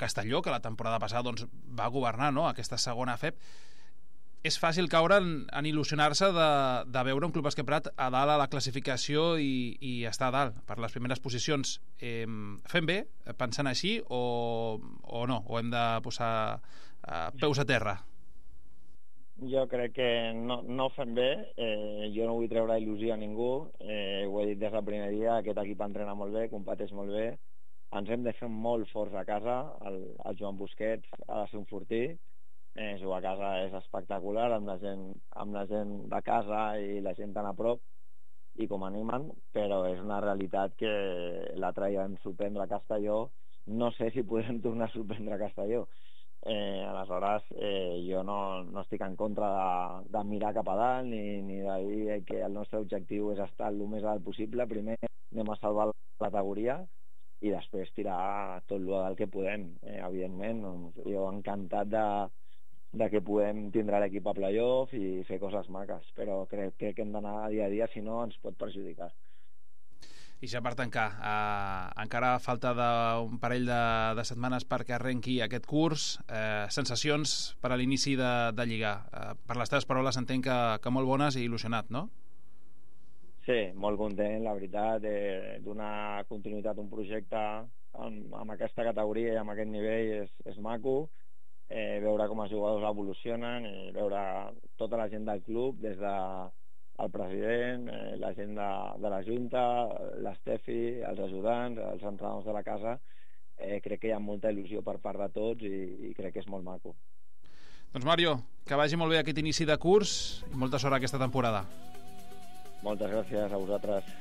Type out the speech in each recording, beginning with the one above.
Castelló, que la temporada passada doncs, va governar, no?, aquesta segona FEP. És fàcil caure en il·lusionar-se de veure un Club Bàsquet Prat a dalt a la classificació i estar a dalt per les primeres posicions. Fem bé pensant així o no? O hem de posar peus a terra? Jo crec que no fem bé. Jo no vull treure il·lusió a ningú. Ho he dit des del primer dia, aquest equip entrena molt bé, competeix molt bé. Ens hem de fer molt forts a casa. El Joan Busquets ha de ser un fortí. Jugar a casa és espectacular, amb la gent de casa i la gent tan a prop i com animen, però és una realitat que l'altre dia vam sorprendre a Castelló. No sé si podem tornar a sorprendre a Castelló. Aleshores, jo no estic en contra de mirar cap a dalt ni de dir que el nostre objectiu és estar el més alt possible. Primer anem a salvar la categoria i després tirar tot el dalt que podem. Evidentment, jo encantat de que podem tindre l'equip a playoff i fer coses maques, però crec que hem d'anar dia a dia, si no ens pot perjudicar. I ja per tancar, encara falta d'un parell de setmanes perquè arrenqui aquest curs. Sensacions per a l'inici de Lliga. Per les teves paraules entenc que molt bones i il·lusionat, no? Sí, molt content, la veritat, de donar continuïtat a un projecte amb aquesta categoria i amb aquest nivell és maco. Veure com els jugadors evolucionen, veure tota la gent del club, des del president, la gent de la Junta, l'Estefi, els ajudants, els entrenadors de la casa. Crec que hi ha molta il·lusió per part de tots i crec que és molt maco. Doncs Mario, que vagi molt bé aquest inici de curs i molta sort aquesta temporada. Moltes gràcies a vosaltres.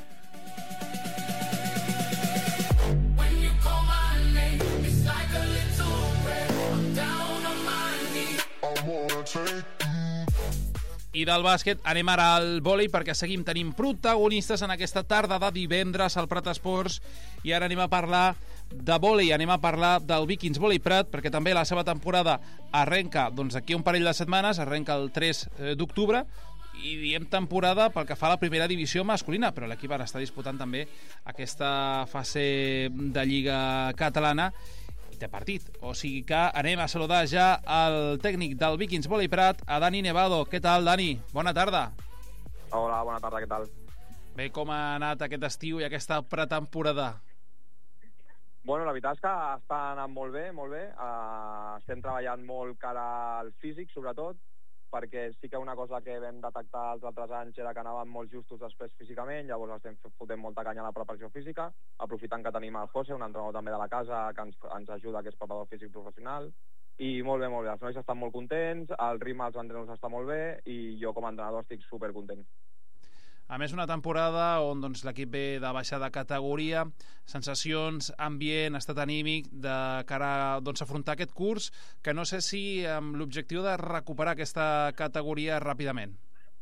I del bàsquet anem ara al vòlei perquè seguim tenint protagonistes en aquesta tarda de divendres al Prat Esports i ara anem a parlar de vòlei, anem a parlar del Víkings Vòlei Prat perquè també la seva temporada arrenca aquí un parell de setmanes, arrenca el 3 d'octubre i diem temporada pel que fa a la primera divisió masculina, però l'equip ara està disputant també aquesta fase de Lliga Catalana de partit, o sigui que anem a saludar ja el tècnic del Víkings Vòlei Prat, a Dani Nevado. Què tal, Dani? Bona tarda. Hola, bona tarda, què tal? Bé, com ha anat aquest estiu i aquesta pretemporada? Bueno, la veritat és que està anant molt bé, molt bé. Estem treballant molt cara al físic, sobretot, perquè sí que una cosa que vam detectar els altres anys era que anàvem molt justos després físicament, llavors estem fotent molta canya a la preparació física, aprofitant que tenim el José, un entrenador també de la casa que ens ajuda, que és preparador físic professional, i molt bé, molt bé. Els nois estan molt contents, el ritme dels entrenadors està molt bé i jo com a entrenador estic supercontent. A més, una temporada on l'equip ve de baixar de categoria, sensacions, ambient, estat anímic de cara a afrontar aquest curs, que no sé si amb l'objectiu de recuperar aquesta categoria ràpidament.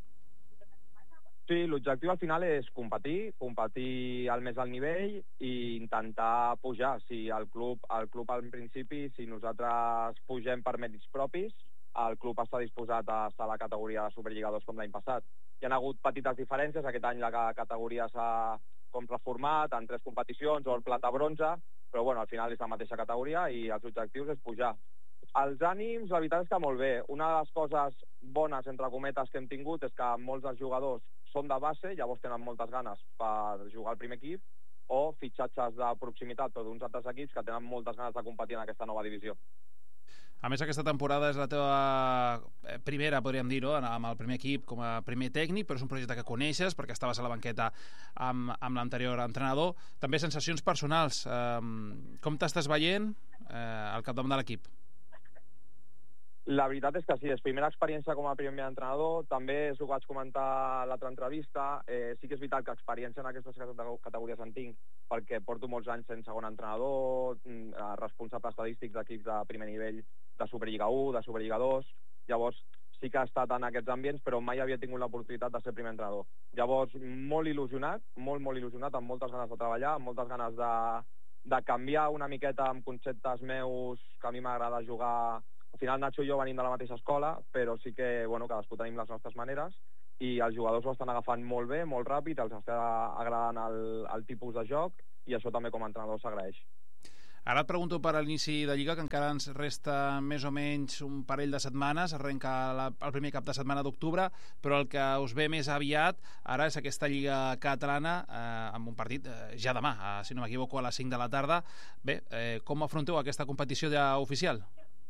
Sí, l'objectiu al final és competir al més alt nivell i intentar pujar. Si el club al principi, si nosaltres pugem per mèrits propis, el club està disposat a estar a la categoria de Superliga 2 com l'any passat. Hi ha hagut petites diferències, aquest any la categoria s'ha reformat en 3 competicions, or, plata, bronze, però bueno, al final és la mateixa categoria i els objectius és pujar. Els ànims, la veritat és que molt bé. Una de les coses bones, entre cometes, que hem tingut és que molts dels jugadors són de base, llavors tenen moltes ganes per jugar al primer equip, o fitxatges de proximitat però d'uns altres equips que tenen moltes ganes de competir en aquesta nova divisió. A més, aquesta temporada és la teva primera, podríem dir, no? Amb el primer equip com a primer tècnic, però és un projecte que coneixes perquè estaves a la banqueta amb l'anterior entrenador. També sensacions personals. Com t'estàs veient al capdavant de l'equip? La veritat és que sí, és primera experiència com a primer entrenador, també és el que vaig comentar a l'altra entrevista, sí que és veritat que experiència en aquestes categories en tinc, perquè porto molts anys sent segon entrenador, responsable estadístic d'equips de primer nivell de Superliga 1, de Superliga 2, llavors sí que ha estat en aquests ambients, però mai havia tingut l'oportunitat de ser primer entrenador. Llavors, molt il·lusionat, molt il·lusionat, amb moltes ganes de treballar, amb moltes ganes de canviar una miqueta amb conceptes meus que a mi m'agrada jugar. Al final Nacho i jo venim de la mateixa escola, però sí que, bueno, cadascú tenim les nostres maneres i els jugadors ho estan agafant molt bé, molt ràpid, els està agradant el tipus de joc i això també com a entrenador s'agraeix. Ara et pregunto per a l'inici de Lliga, que encara ens resta més o menys un parell de setmanes, arrenca el primer cap de setmana d'octubre, però el que us ve més aviat ara és aquesta Lliga catalana amb un partit ja demà, si no m'equivoco, a les 5 de la tarda. Bé, com afronteu aquesta competició ja oficial?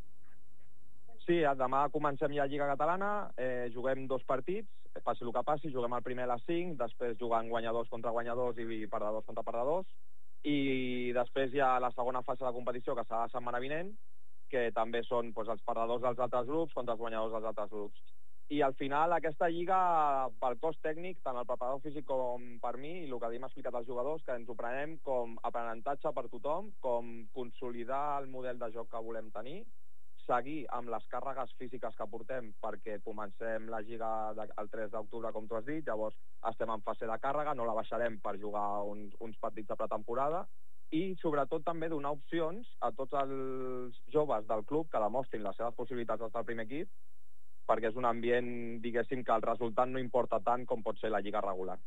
Sí, demà comencem ja Lliga Catalana, juguem 2 partits, passi el que passi, juguem el primer a les 5, després jugant guanyadors contra guanyadors i perdedors contra perdedors, i després hi ha la segona fase de la competició, que serà la setmana vinent, que també són els perdedors dels altres grups contra els guanyadors dels altres grups. I al final aquesta lliga, pel cos tècnic, tant el preparador físic com per mi, i el que m'ha explicat als jugadors, que ens ho prenem com aprenentatge per tothom, com consolidar el model de joc que volem tenir, seguir amb les càrregues físiques que portem perquè comencem la Lliga el 3 d'octubre, com tu has dit, llavors estem en fase de càrrega, no la baixarem per jugar uns partits de pretemporada, i sobretot també donar opcions a tots els joves del club que demostrin les seves possibilitats d'estar al primer equip, perquè és un ambient, diguéssim, que el resultat no importa tant com pot ser la Lliga regular.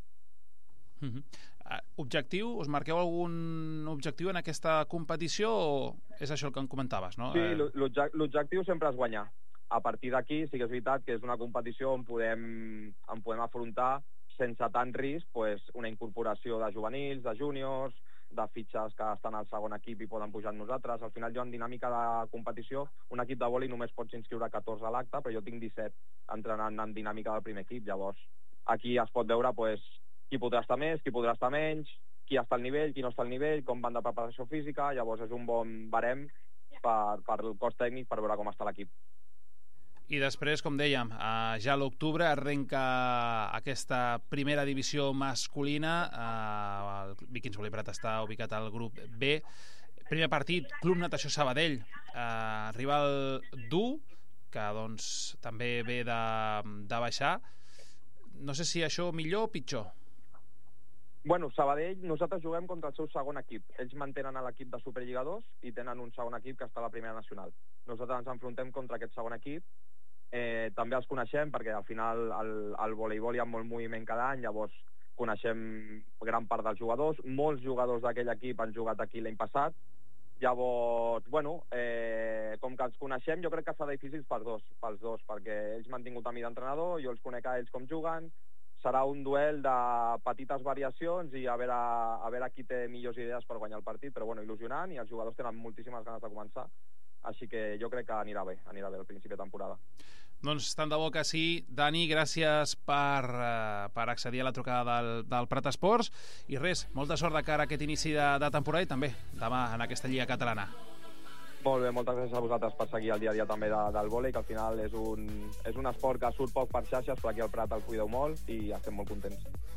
Objectiu? Us marqueu algun objectiu en aquesta competició o és això el que em comentaves, no? Sí, l'objectiu sempre és guanyar. A partir d'aquí sí que és veritat que és una competició on podem afrontar sense tant risc una incorporació de juvenils, de júniors, de fitxes que estan al segon equip i poden pujar amb nosaltres. Al final jo en dinàmica de competició, un equip de vòlei només pots inscriure 14 a l'acte, però jo tinc 17 entrenant en dinàmica del primer equip. Llavors aquí es pot veure qui podrà estar més, qui podrà estar menys, qui està al nivell, qui no està al nivell, com van de preparació física. Llavors és un bon barem per el cos tècnic per veure com està l'equip. I després, com dèiem, ja a l'octubre arrenca aquesta primera divisió masculina. El Vikings Volley Prat està ubicat al grup B. Primer partit, Club Natació Sabadell, rival dur, que doncs també ve de baixar. No sé si això millor o pitjor. Bueno, Sabadell, nosaltres juguem contra el seu segon equip. Ells mantenen l'equip de Superliga 2 i tenen un segon equip que està a la primera nacional. Nosaltres ens enfrontem contra aquest segon equip. També els coneixem perquè al final al voleibol hi ha molt moviment cada any, llavors coneixem gran part dels jugadors. Molts jugadors d'aquell equip han jugat aquí l'any passat. Llavors, com que els coneixem, jo crec que serà difícil pels dos, perquè ells m'han tingut a mi d'entrenador, jo els conec a ells com juguen. Serà un duel de petites variacions i a veure qui té millors idees per guanyar el partit, però il·lusionant, i els jugadors tenen moltíssimes ganes de començar, així que jo crec que anirà bé al principi de temporada. Doncs tant de bo que sí. Dani, gràcies per accedir a la trucada del Prat Esports, i res, molta sort de cara a aquest inici de temporada i també demà en aquesta Lliga Catalana. Molt bé, moltes gràcies a vosaltres per seguir el dia a dia també del vòlei, que al final és un esport que surt poc per xarxes, però aquí al Prat el cuideu molt i estem molt contents.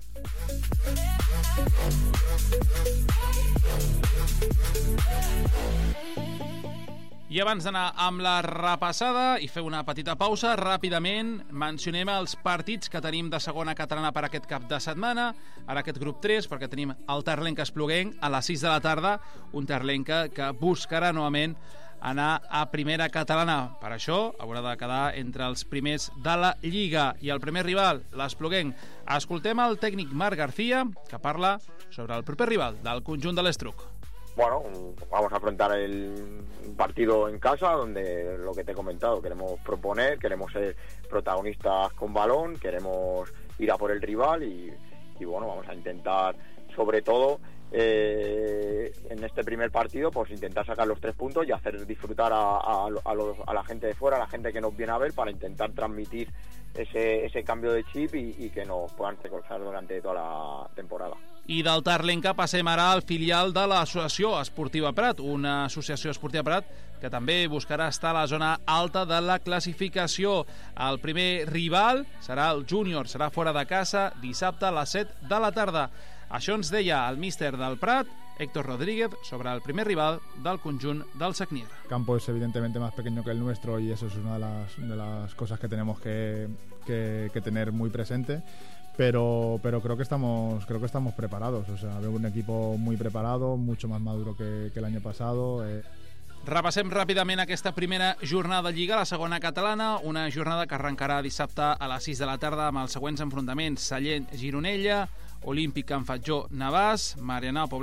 I abans d'anar amb la repassada i fer una petita pausa, ràpidament mencionem els partits que tenim de segona catalana per aquest cap de setmana. Ara aquest grup 3, perquè tenim el Terlenca Espluguenc a les 6 de la tarda, un Terlenca que buscarà novament anar a primera catalana. Per això haurà de quedar entre els primers de la Lliga. I el primer rival, l'Espluguenc. Escoltem el tècnic Marc García, que parla sobre el proper rival del conjunt de l'Estruc. Bueno, vamos a afrontar el partido en casa, donde lo que te he comentado, queremos proponer, queremos ser protagonistas con balón, queremos ir a por el rival y bueno, vamos a intentar, sobre todo, en este primer partido, pues intentar sacar los 3 puntos y hacer disfrutar a la gente de fuera, a la gente que nos viene a ver, para intentar transmitir ese cambio de chip y que nos puedan reconocer durante toda la temporada. I del Terlenca passem ara al filial de l'Associació Esportiva Prat, una associació esportiva Prat que també buscarà estar a la zona alta de la classificació. El primer rival serà el júnior, serà fora de casa dissabte a les 7 de la tarda. Això ens deia el míster del Prat, Héctor Rodríguez, sobre el primer rival del conjunt del Sagnier. El campo es evidentemente más pequeño que el nuestro y eso es una de las cosas que tenemos que tener muy presente. Pero creo que estamos preparados. O sea, veo un equipo muy preparado, mucho más maduro que el año pasado. Repassem ràpidament aquesta primera jornada de Lliga, la segona catalana, una jornada que arrencarà dissabte a les 6 de la tarda amb els següents enfrontaments: Sallent, Gironella, Olímpic, Can Fatjó, Navàs, Marianao, Poblet,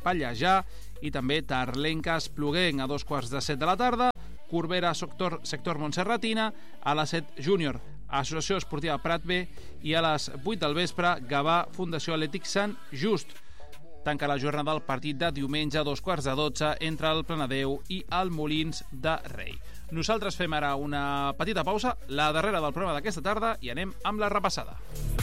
Pallejà, i també Tarlenques-Ploguenc a 2:15 de la tarda, Corbera sector Montserratina, a les 7 júnior Associació Esportiva Prat B, i a les 8 del vespre Gavà Fundació Atlètic Sant Just. Tanca la jornada del partit de diumenge a 2:15 entre el Planadeu i el Molins de Rei. Nosaltres fem ara una petita pausa, la darrera del programa d'aquesta tarda, i anem amb la repassada.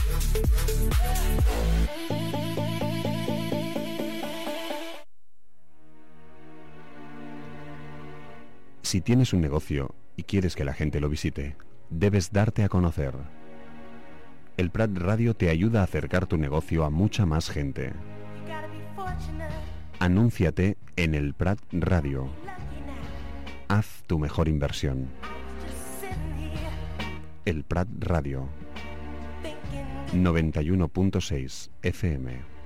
Si tienes un negocio y quieres que la gente lo visite, debes darte a conocer. El Prat Radio te ayuda a acercar tu negocio a mucha más gente. Anúnciate en el Prat Radio. Haz tu mejor inversión. El Prat Radio. 91.6 FM.